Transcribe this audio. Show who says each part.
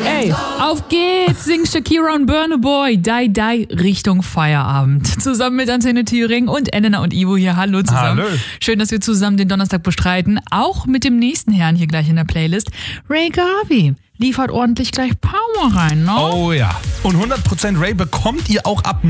Speaker 1: Ey, auf geht's, singt Shakira und Burna Boy, Die Die Richtung Feierabend. Zusammen mit Antenne Thüringen und Elena und Ivo hier, hallo zusammen.
Speaker 2: Hallo.
Speaker 1: Schön, dass wir zusammen den Donnerstag bestreiten, auch mit dem nächsten Herrn hier gleich in der Playlist. Ray Garvey liefert ordentlich gleich Power rein, ne?
Speaker 2: Oh ja. Und 100% Ray bekommt ihr auch ab